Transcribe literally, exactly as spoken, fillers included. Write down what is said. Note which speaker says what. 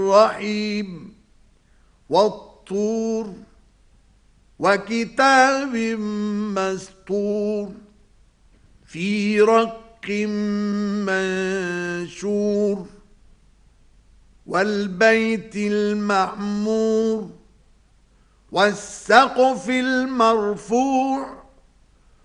Speaker 1: الرحيم والطور وكتاب مسطور في رق منشور والبيت المعمور والسقف المرفوع